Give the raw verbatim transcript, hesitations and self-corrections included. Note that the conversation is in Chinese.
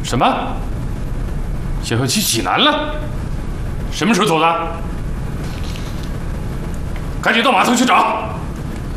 什么？小小去济南了？什么时候走的？赶紧到码头去找。